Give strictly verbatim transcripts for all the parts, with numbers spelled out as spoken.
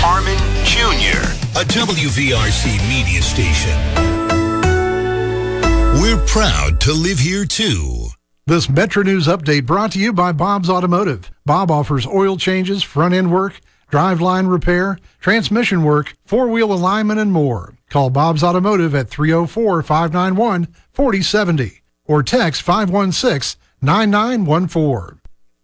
Harmon Junior, a W V R C media station. We're proud to live here, too. This Metro News update brought to you by Bob's Automotive. Bob offers oil changes, front-end work, driveline repair, transmission work, four-wheel alignment, and more. Call Bob's Automotive at three oh four, five nine one, four oh seven oh or text five one six, nine nine one four.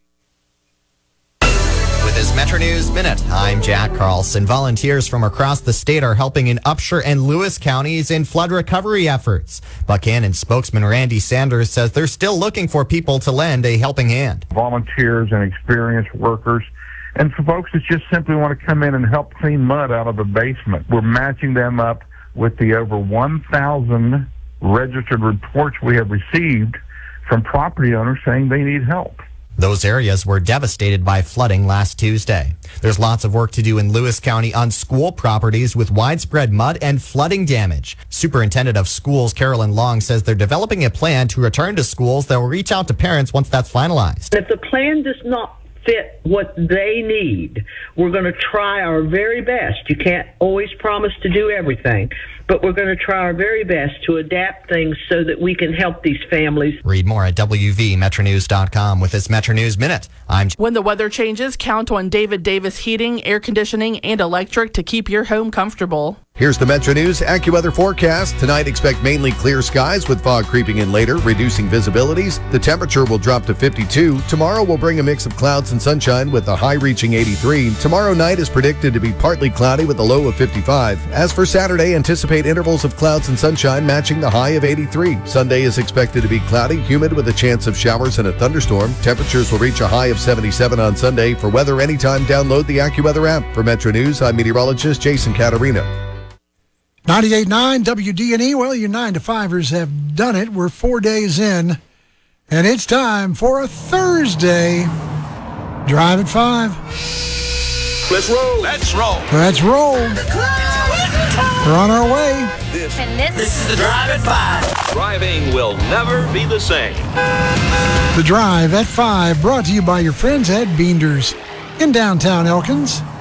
With this Metro News Minute, I'm Jack Carlson. Volunteers from across the state are helping in Upshur and Lewis counties in flood recovery efforts. Buchanan spokesman Randy Sanders says they're still looking for people to lend a helping hand. Volunteers and experienced workers, and for folks that just simply want to come in and help clean mud out of a basement. We're matching them up with the over one thousand registered reports we have received from property owners saying they need help. Those areas were devastated by flooding last Tuesday. There's lots of work to do in Lewis County on school properties with widespread mud and flooding damage. Superintendent of Schools Carolyn Long says they're developing a plan to return to schools that will reach out to parents once that's finalized. If the plan does not fit what they need, we're going to try our very best. You can't always promise to do everything, but we're going to try our very best to adapt things so that we can help these families. Read more at W V Metro News dot com with this Metro News Minute. I'm When the weather changes, count on David Davis Heating, Air Conditioning, and Electric to keep your home comfortable. Here's the Metro News AccuWeather forecast. Tonight, expect mainly clear skies with fog creeping in later, reducing visibilities. The temperature will drop to fifty-two. Tomorrow will bring a mix of clouds and sunshine with the high reaching eighty-three. Tomorrow night is predicted to be partly cloudy with a low of fifty-five. As for Saturday, anticipate intervals of clouds and sunshine matching the high of eighty-three. Sunday is expected to be cloudy, humid with a chance of showers and a thunderstorm. Temperatures will reach a high of seventy-seven on Sunday. For weather anytime, download the AccuWeather app. For Metro News, I'm meteorologist Jason Catarina. ninety-eight point nine W D N E. Well, you nine to fivers have done it. We're four days in, and it's time for a Thursday Drive at Five. Let's roll. Let's roll. Let's roll. We're on our way. This, And this, this is the Drive at Five. Driving will never be the same. The Drive at Five, brought to you by your friends at Beenders in downtown Elkins.